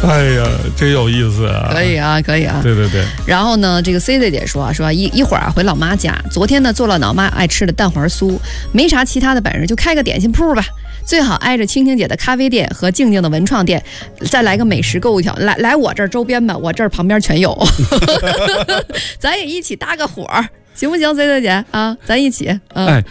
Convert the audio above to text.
哎呀，真有意思啊！ 可以啊，可以啊。 对对对。 然后呢，这个 C C 姐说一会儿回老妈家，昨天呢做了老妈爱吃的蛋黄酥，没啥其他的本事，就开个点心铺吧。最好挨着青青姐的咖啡店和静静的文创店，再来个美食购物条，来我这儿周边吧，我这儿旁边全有，咱也一起搭个伙儿。行不行，C C 姐啊？咱一起。 哎，